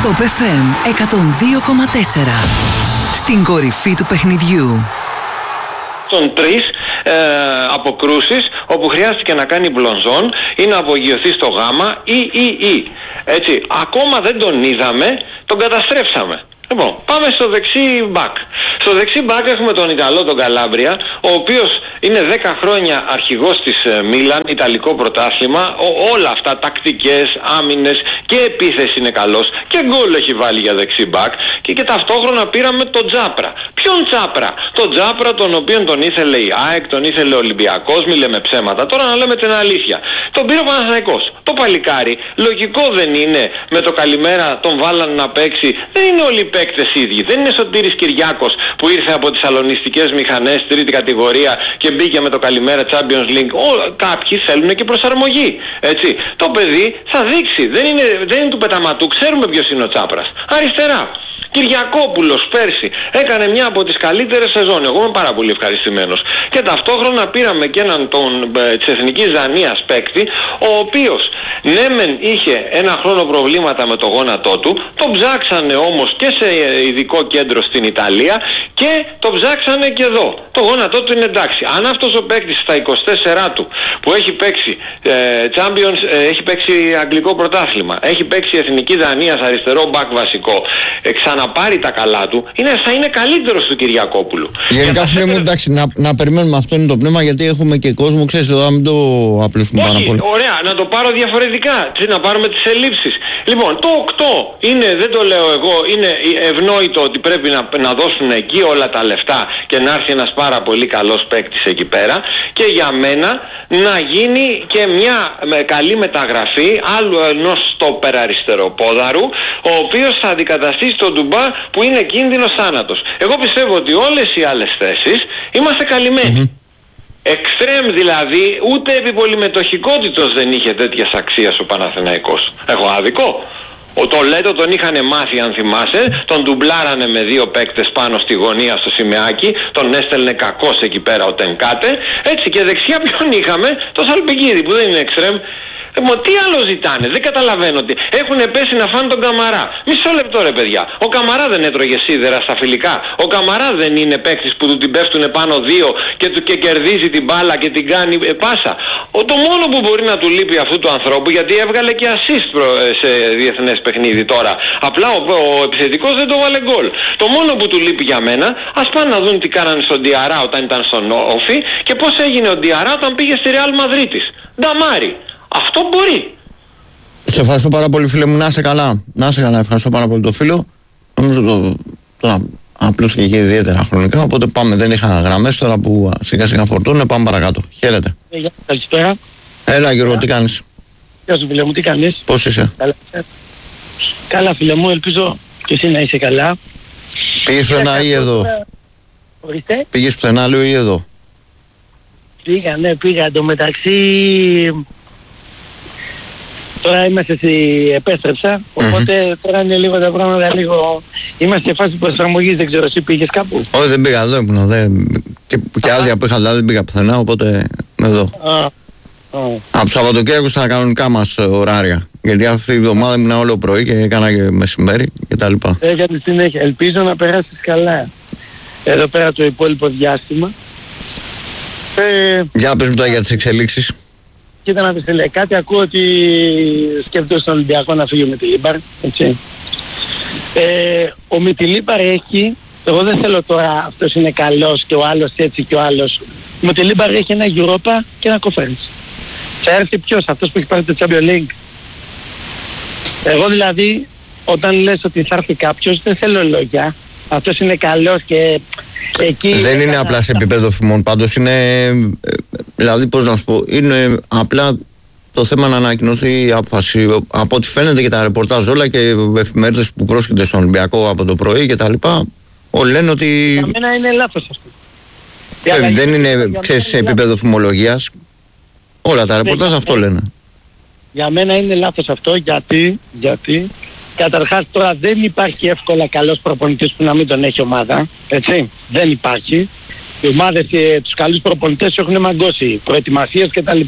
Top FM 102,4. Στην κορυφή του παιχνιδιού. Των 3 αποκρούσεις όπου χρειάστηκε να κάνει μπλονζόν ή να απογειωθεί στο γάμα ή. Έτσι, ακόμα δεν τον είδαμε, τον καταστρέψαμε. Λοιπόν, πάμε στο δεξί μπακ. Στο δεξί μπακ έχουμε τον Ιταλό, τον Καλάμπρια, ο οποίος είναι 10 χρόνια αρχηγός της Μίλαν, Ιταλικό πρωτάθλημα, όλα αυτά, τακτικές, άμυνες και επίθεση είναι καλός και γκολ έχει βάλει για δεξί μπακ και ταυτόχρονα πήραμε τον Τζάπρα. Ποιον Τζάπρα? Τον Τζάπρα τον οποίον τον ήθελε η ΑΕΚ, τον ήθελε ο Ολυμπιακός, μη λέμε ψέματα, τώρα να λέμε την αλήθεια. Τον πήρε ο Παναθηναϊκός. Το παλικάρι, λογικό δεν είναι με το καλημέρα τον βάλαν να παίξει, δεν είναι όλοι οι παίκτες ίδιοι. Δεν είναι Σωτήρης Κυριάκος που ήρθε από τις αλωνιστικές μηχανές τρίτη κατηγορία και μπήκε με το καλημέρα Champions League. Κάποιοι θέλουν και προσαρμογή. Έτσι. Το παιδί θα δείξει. Δεν είναι του πεταματού. Ξέρουμε ποιος είναι ο Τσάπρας. Αριστερά. Κυριακόπουλος πέρσι έκανε μια από τις καλύτερες σεζόν. Εγώ είμαι πάρα πολύ ευχαριστημένος. Και ταυτόχρονα πήραμε και έναν της Εθνικής Δανίας παίκτη, ο οποίος ναι μεν είχε ένα χρόνο προβλήματα με το γόνατό του, τον ψάξανε όμως και σε ειδικό κέντρο στην Ιταλία και τον ψάξανε και εδώ. Το γόνατό του είναι εντάξει. Αν αυτός ο παίκτης στα 24 του που έχει παίξει Champions, έχει παίξει Αγγλικό πρωτάθλημα, έχει παίξει Εθνική Δανίας αριστερό μπακ βασικό, ξαναπάρει τα καλά του, θα είναι καλύτερος του Κυριακόπουλου. Γενικά φίλε μου, εντάξει, να περιμένουμε, αυτό είναι το πνεύμα, γιατί έχουμε και κόσμο, ξέρεις, εδώ να μην το απλούσουμε πάρα πολύ. Ωραία, να το πάρω διαφορετικά, να πάρουμε τις ελλείψεις. Λοιπόν, το 8 είναι, δεν το λέω εγώ, είναι ευνόητο ότι πρέπει να δώσουν εκεί όλα τα λεφτά και να έρθει ένας πάρα πολύ καλός παίκτης εκεί πέρα και για μένα να γίνει και μια καλή μεταγραφή άλλου ενός στόπερ αριστεροπόδαρου, ο οποίος θα αντικαταστήσει τον Ντουμπά που είναι κίνδυνος θάνατος. Εγώ πιστεύω ότι όλες οι άλλες θέσεις είμαστε καλυμμένοι. Εξτρέμ δηλαδή, ούτε επί πολυμετοχικότητος δεν είχε τέτοιας αξίας ο Παναθηναϊκός. Έχω άδικο? Το Λέτο τον είχανε μάθει, αν θυμάσαι, τον ντουμπλάρανε με 2 παίκτες πάνω στη γωνία στο Σιμεάκι, τον έστελνε κακός εκεί πέρα ο Τενκάτε, έτσι, και δεξιά ποιον είχαμε? Το Σαλπικίδη που δεν είναι εξτρέμ. Τι άλλο ζητάνε, δεν καταλαβαίνω ότι έχουν πέσει να φάνε τον Καμαρά. Μισό λεπτό ρε παιδιά. Ο Καμαρά δεν έτρωγε σίδερα στα φιλικά. Ο Καμαρά δεν είναι παίκτης που του την πέφτουνε πάνω 2 και κερδίζει την μπάλα και την κάνει πάσα. Το μόνο που μπορεί να του λείπει αυτού του ανθρώπου, γιατί έβγαλε και assist σε διεθνές παιχνίδι τώρα. Απλά ο επιθετικός δεν το βάλε γκολ. Το μόνο που του λείπει για μένα, ας πάνε να δουν τι κάνανε στον Διαρά όταν ήταν στον Όφι και πώς έγινε ο Διαρά όταν πήγε στη Ρεάλ Μαδρίτης. Νταμάρι. Αυτό μπορεί. Σε ευχαριστώ πάρα πολύ φίλε μου, να είσαι καλά. Να είσαι καλά, ευχαριστώ πάρα πολύ το φίλο. Νομίζω τώρα απλούστηκε και ιδιαίτερα χρονικά, οπότε πάμε, δεν είχα γραμμές τώρα που σιγά σιγά φορτώνουν, πάμε παρακάτω. Χαίρετε. Καλησπέρα. Έλα Γιώργο, τι κάνεις? Γεια σου φίλε μου, τι κάνεις? Πώς είσαι? Καλά φίλε μου, ελπίζω και εσύ να είσαι καλά. Πήγες πουθενά ή εδώ? Ορίστε. Πήγες πουθενά λέω ή εδώ? Πήγα εντωμεταξύ. Τώρα επέστρεψα, οπότε τώρα είναι λίγο τα πράγματα λίγο. Είμαστε σε φάση προσαρμογής, δεν ξέρω, εσύ πήγες κάπου? Όχι, δεν πήγα, εδώ ήμουν. Και άδεια που είχα, δηλαδή δεν πήγα πουθενά, οπότε είμαι εδώ. Από Σαββατοκύριακο στα κανονικά μας ωράρια. Γιατί αυτή τη βδομάδα ήμουν όλο πρωί και έκανα και μεσημέρι κτλ. Για τη συνέχεια, ελπίζω να περάσεις καλά εδώ πέρα το υπόλοιπο διάστημα. Για πες μου τώρα για τις εξελίξεις. Κοίτα να πεις, κάτι ακούω ότι σκέφτεται στον Ολυμπιακό να φύγει ο Μιτιλίμπαρ, έτσι. Ο Μιτιλίμπαρ έχει, εγώ δεν θέλω τώρα αυτός είναι καλός και ο άλλος έτσι και ο άλλος. Ο Μιτιλίμπαρ έχει ένα Europa και ένα Conference. Θα έρθει ποιος, αυτός που έχει πάρει το Champions League? Εγώ δηλαδή, όταν λες ότι θα έρθει κάποιος, δεν θέλω λόγια. Αυτός είναι καλός και εκεί... Δεν είναι απλά σε επίπεδο φημών, πάντως είναι, δηλαδή πώς να σου πω, είναι απλά το θέμα να ανακοινωθεί η απόφαση. Από ό,τι φαίνεται και τα ρεπορτάζ όλα και εφημερίδες που πρόσκειται στον Ολυμπιακό από το πρωί και τα λοιπά, όλοι λένε ότι... Για μένα είναι λάθος αυτό. Δεν είναι, ξέρεις, σε επίπεδο φημολογίας. Όλα τα ρεπορτάζ αυτό λένε. Για μένα είναι λάθος αυτό, γιατί καταρχάς τώρα δεν υπάρχει εύκολα καλός προπονητής που να μην τον έχει ομάδα, έτσι, δεν υπάρχει. Οι ομάδες τους καλούς προπονητές έχουν μαγκώσει, προετοιμασίες κτλ.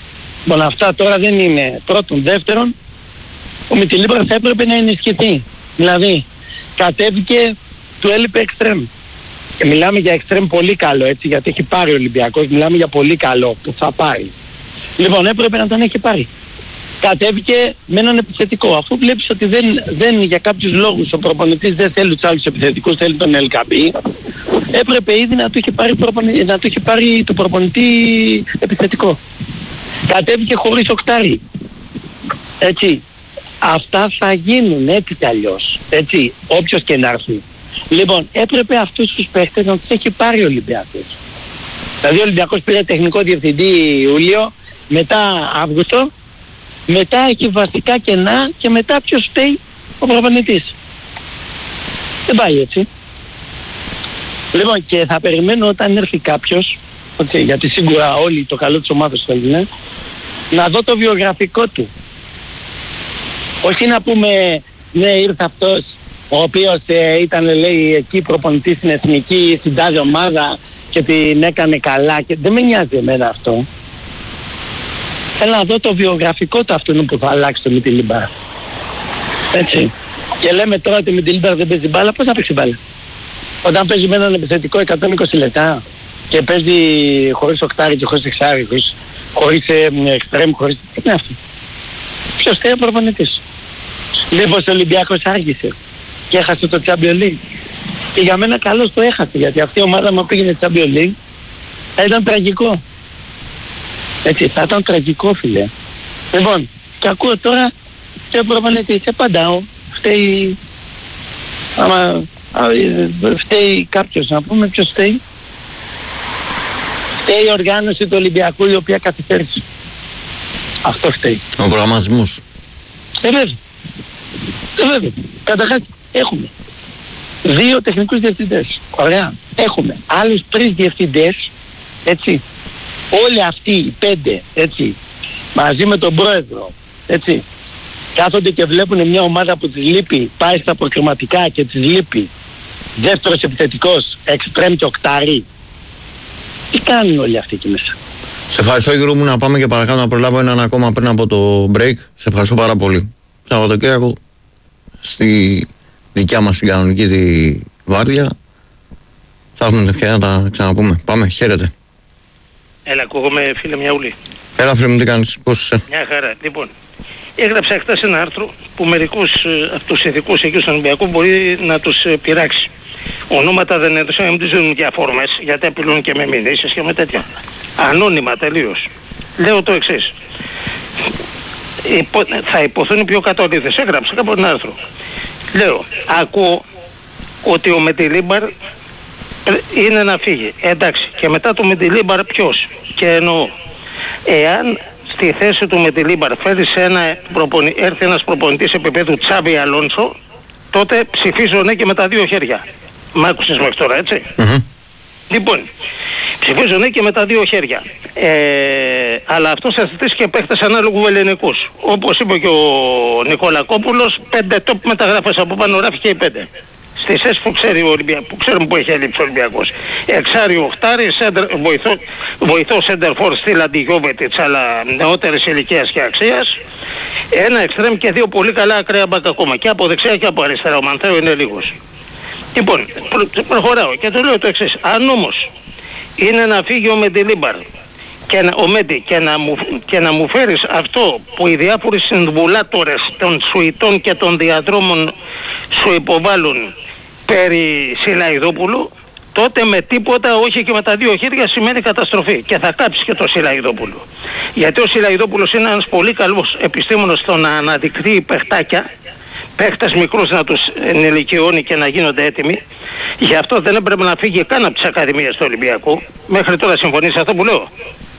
Λοιπόν, αυτά τώρα δεν είναι. Πρώτον, δεύτερον, ο Μιτιλίμπαρ θα έπρεπε να ενισχυθεί. Δηλαδή, κατέβηκε, του έλειπε εξτρέμ. Και μιλάμε για εξτρέμ πολύ καλό, έτσι, γιατί έχει πάρει ο Ολυμπιακός. Μιλάμε για πολύ καλό που θα πάρει. Λοιπόν, έπρεπε να τον έχει πάρει. Κατέβηκε με έναν επιθετικό. Αφού βλέπεις ότι δεν για κάποιους λόγους ο προπονητής δεν θέλει τους άλλους επιθετικούς, θέλει τον Ελκαμπή, έπρεπε ήδη να του είχε πάρει το προπονητή επιθετικό. Κατέβηκε χωρίς οκτάρι. Έτσι. Αυτά θα γίνουν έτσι κι αλλιώς. Έτσι. Όποιος και να έρθει. Λοιπόν, έπρεπε αυτούς τους παίχτες να τους έχει πάρει ο Ολυμπιακός. Δηλαδή ο Ολυμπιακός πήρε τεχνικό διευθυντή Ιούλιο, μετά Αύγουστο, μετά έχει βασικά κενά και μετά ποιος φταίει? Ο προπονητής. Δεν πάει έτσι. Λοιπόν, και θα περιμένω όταν έρθει κάποιος, γιατί σίγουρα όλοι το καλό της ομάδας θέλουν, να δω το βιογραφικό του. Όχι να πούμε, ναι, ήρθε αυτός ο οποίος ήταν, λέει, εκεί προπονητής στην εθνική, στην τάδε ομάδα και την έκανε καλά, και δεν με νοιάζει εμένα αυτό. Θέλω να δω το βιογραφικό του αυτού που θα αλλάξει το Μιτιλίμπαρ. Έτσι. Και λέμε τώρα ότι ο Μιτιλίμπαρ δεν παίζει μπάλα, πώς θα παίξει μπάλα? Όταν παίζει με έναν επιθετικό 120 λεπτά και παίζει χωρίς οκτάρι και χωρίς εξάρι, χωρίς εξτρέμ, χωρίς... Τι είναι αυτό? Ποιος θέλει ο προπονητής? Λοιπόν, ο Ολυμπιακός άργησε και έχασε το Champions League. Και για μένα καλώς το έχασε, γιατί αυτή η ομάδα μου πήγαινε Champions League θα ήταν τραγικό. Έτσι, θα ήταν τραγικό, φίλε. Λοιπόν, και ακούω τώρα και ο προπονητής, απαντάω, φταίει κάποιος, να πούμε ποιος φταίει? Φταίει η οργάνωση του Ολυμπιακού, η οποία καθυστέρησε. Αυτό φταίει. Ο προγραμματισμός. Βέβαια. Καταρχάς έχουμε 2 τεχνικούς διευθυντές. Ωραία. Έχουμε άλλους 3 διευθυντές. Έτσι. Όλοι αυτοί οι 5, έτσι, μαζί με τον πρόεδρο, έτσι, κάθονται και βλέπουν μια ομάδα που της λείπει, πάει στα προκριματικά και της λείπει δεύτερος επιθετικός, εξτρέμ και οκτάρι. Τι κάνουν όλοι αυτοί εκεί μέσα? Σε ευχαριστώ, Γιώργο μου, να πάμε και παρακάτω, να προλάβω έναν ακόμα πριν από το break. Σε ευχαριστώ πάρα πολύ. Σαββατοκύριακο στη δικιά μας την κανονική τη βάρδια θα έχουμε την ευκαιρία να τα ξαναπούμε. Πάμε, χαίρετε. Έλα, ακούγομαι, φίλε Μιαούλη. Έλα, φίλε μου, τι κάνεις, πώς είσαι? Μια χαρά. Λοιπόν, έγραψα χθες ένα άρθρο που μερικούς από τους ειδικούς εκεί στον Ολυμπιακό μπορεί να τους πειράξει. Ονόματα δεν έδωσαν, να μην τους δίνουν διαφόρμες, γιατί απειλούν και με μηνύσεις και με τέτοια. Ανώνυμα τελείως. Λέω το εξής. Θα υποθούν πιο κατολίδες. Έγραψα κάπου ένα άρθρο. Λέω, ακούω ότι ο Μεντιλίμπαρ είναι να φύγει. Εντάξει, και μετά το Μεντιλίμπαρ ποιος? Και εννοώ, εάν στη θέση του Μεντιλίμπαρ έρθει ένας προπονητής επίπεδου Τσάβι Αλόνσο, τότε ψηφίζω ναι και με τα 2 χέρια. Μ' άκουσες μέχρι τώρα, έτσι? Λοιπόν, ψηφίζω ναι και με τα 2 χέρια. Αλλά αυτό θα ζητήσει και παίχτες ανάλογου ελληνικούς. Όπως είπε και ο Νικολακόπουλος, 5 top μεταγράφες από πάνω γράφει και οι 5. Στις θέσεις που ξέρουμε που έχει έλειψει ο Ολυμπιακός. Εξάρι, οχτάρι, βοηθό σέντερ φορ στυλ Αντιγιόβετιτς, αλλά νεότερης ηλικίας και αξίας. Ένα εξτρέμ και 2 πολύ καλά ακραία μπακ ακόμα. Και από δεξιά και από αριστερά. Ο Μανθέο είναι λίγος. Λοιπόν, προχωράω και του λέω το εξής. Αν όμως είναι να φύγει ο Μεντιλίμπαρ και να μου φέρεις αυτό που οι διάφοροι συμβουλάτορες των Σουητών και των διαδρόμων σου υποβάλλουν περί Σιλαϊδόπουλου, τότε με τίποτα, όχι και με τα 2 χέρια, σημαίνει καταστροφή. Και θα κάψει και το Σιλαϊδόπουλο. Γιατί ο Σιλαϊδόπουλος είναι ένας πολύ καλός επιστήμονας στο να αναδεικτεί παιχτάκια, παίχτες μικρούς να τους ενηλικιώνει και να γίνονται έτοιμοι. Γι' αυτό δεν έπρεπε να φύγει καν από τις ακαδημίες του Ολυμπιακού. Μέχρι τώρα συμφωνείς αυτό που λέω?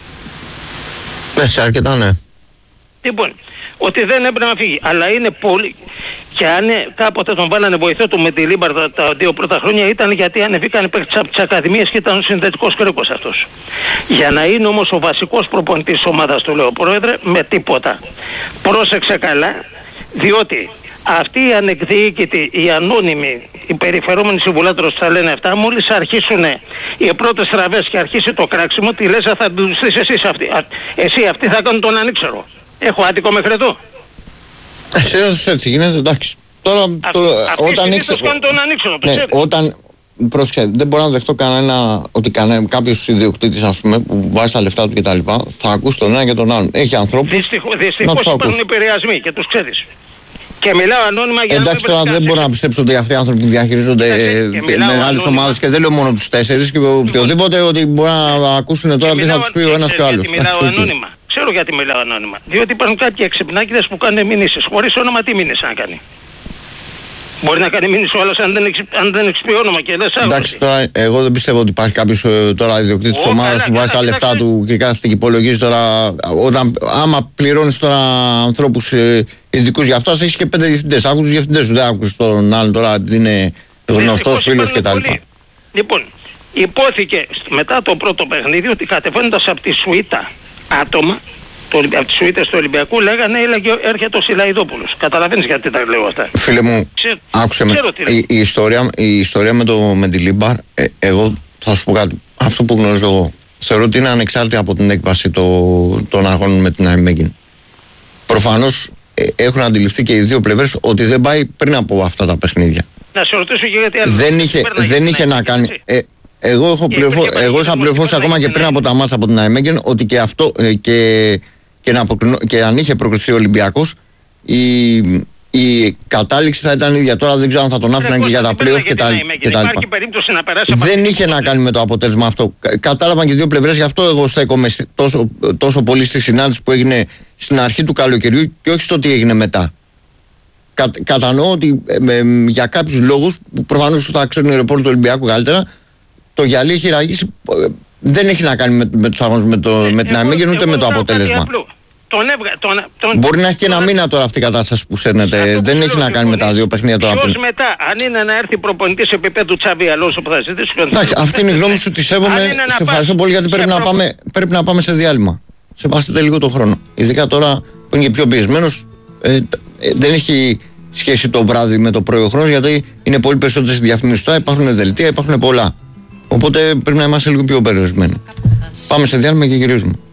Σε αρκετά, ναι. Λοιπόν, ότι δεν έπρεπε να φύγει. Αλλά είναι πολύ... Και αν κάποτε τον βάλανε βοηθό του με τη Λίμπαρ τα 2 πρώτα χρόνια, ήταν γιατί ανεβήκανε παίκτες από τις ακαδημίες και ήταν ο συνδετικός κρίκος αυτός. Για να είναι όμως ο βασικός προπονητής της ομάδας, του λέω, πρόεδρε, με τίποτα. Πρόσεξε καλά, διότι αυτοί οι ανεκδιοίκητοι, οι ανώνυμοι, οι περιφερόμενοι συμβουλάτορες που θα λένε αυτά, μόλις αρχίσουν οι πρώτες στραβές και αρχίσει το κράξιμο, τι λες, θα τους στήσεις εσείς αυτοί. Εσύ αυτοί θα κάνουν τον ανήξερο. Έχω άτικο μέχρι εδώ? Έτσι γίνεται, εντάξει. Τώρα, όταν τον ανοίξω, να το ναι, ξέρεις. όταν. Πρόσεχε, δεν μπορώ να δεχτώ ότι κάποιος ιδιοκτήτης, ας πούμε, που βάζει τα λεφτά του κτλ. Θα ακούσει τον ένα και τον άλλον. Έχει ανθρώπους. Δυστυχώς υπάρχουν επηρεασμοί και τους ξέρεις. Και μιλάω ανώνυμα για εντάξει, τώρα δεν μπορώ να πιστέψω ότι αυτοί οι άνθρωποι που διαχειρίζονται μεγάλες ομάδες, και δεν λέω μόνο τους 4 και οποιοδήποτε, ότι μπορεί να ακούσουν τώρα τι θα τους πει ο ένας και ο άλλος. Μιλάω ανώνυμα. Ξέρω γιατί μιλάω ανώνυμα. Διότι υπάρχουν κάποιοι εξυπνάκηδες που κάνουν μήνυσεις. Χωρίς όνομα, τι μήνυση να κάνει. Μπορεί να κάνει μήνυση ο άλλος αν δεν έχεις πει όνομα και λες άγνωστη. Εντάξει, τώρα εγώ δεν πιστεύω ότι υπάρχει κάποιος τώρα ιδιοκτήτης της ομάδας που βάζει τα λεφτά του και κάθεται και υπολογίζει τώρα. Άμα πληρώνεις τώρα ανθρώπους ειδικούς για αυτό, έχεις και 5 διευθυντές. Άκου τους διευθυντές σου, δεν άκουσες τον άλλον τώρα επειδή είναι γνωστός φίλος κτλ. Λοιπόν, υπόθηκε μετά το πρώτο παιχνίδι ότι κατεβαίνοντας από τη σουίτα άτομα, από τις σουίτες του Ολυμπιακού, λέγανε έρχεται ο Σιλαϊδόπουλος. Καταλαβαίνεις γιατί τα λέω αυτά. Φίλε μου, άκουσε με. Η ιστορία με το Μεντιλίμπαρ, εγώ θα σου πω κάτι. Αυτό που γνωρίζω εγώ, θεωρώ ότι είναι ανεξάρτητα από την έκβαση των αγώνων με την Ναϊμέγιν. Προφανώς έχουν αντιληφθεί και οι δύο πλευρές ότι δεν πάει πριν από αυτά τα παιχνίδια. Να σε ρωτήσω και γιατί άλλο. Δεν είχε να κάνει. Εγώ είχα πληροφόρηση ακόμα και πριν από τα μάτσα από την Ναϊμέγεν ότι και αυτό και αν είχε προκριθεί ο Ολυμπιακός η κατάληξη θα ήταν ίδια. Τώρα δεν ξέρω αν θα τον άφηναν και για τα play-off και τα λοιπά. Δεν είχε να κάνει με το αποτέλεσμα αυτό. Κατάλαβαν και δύο πλευρές, γι' αυτό εγώ στέκομαι τόσο πολύ στη συνάντηση που έγινε στην αρχή του καλοκαιριού και όχι στο τι έγινε μετά. Κατανοώ ότι για κάποιους λόγους που προφανώς θα ξέρουν οι ρεπόρτερ του Ολυμπιακού καλύτερα, το γυαλί έχει ραγίσει. Δεν έχει να κάνει με τους αγώνες με την Ναϊμέγεν ούτε με το αποτέλεσμα. Μπορεί να έχει και ένα μήνα τώρα αυτή η κατάσταση που σέρνεται. Δεν έχει να κάνει με τα δύο παιχνίδια τώρα. Ποιος μετά, αν είναι να έρθει προπονητής επίπεδου Τσάβη Αλόνσο που θα ζητήσει. Εντάξει, αυτή είναι η γνώμη σου, τη σέβομαι. Σε ευχαριστώ πολύ γιατί πρέπει να πάμε σε διάλειμμα. Σεβαστείτε λίγο το χρόνο. Ειδικά τώρα που είναι και πιο πιεσμένος, δεν έχει σχέση το βράδυ με το πρωί ο χρόνος, γιατί είναι πολύ περισσότερες διαφημίσεις τώρα. Υπάρχουν δελτία, υπάρχουν πολλά. Οπότε πρέπει να είμαστε λίγο πιο περιορισμένοι. Πάμε σε διάλειμμα και γυρίζουμε.